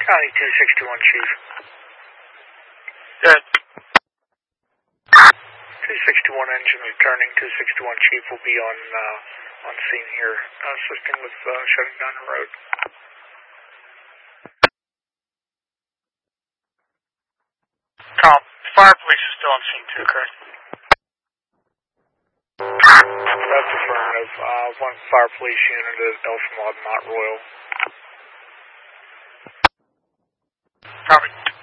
County 261, Chief. Good. 261 engine returning. 261 Chief will be on scene here, assisting with shutting down the road. Fire police is still on scene too, correct? That's affirmative. One fire police unit at Elsinore, Mount Royal. Copy.